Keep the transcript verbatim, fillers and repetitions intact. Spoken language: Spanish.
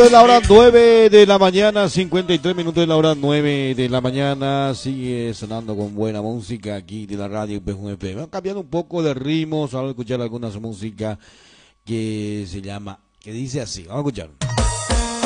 De la hora nueve de la mañana, cincuenta y tres minutos de la hora nueve de la mañana, sigue sonando con buena música aquí de la radio I P J F M. Vamos cambiando un poco de ritmos, vamos a escuchar algunas músicas que se llama, que dice así, vamos a escuchar.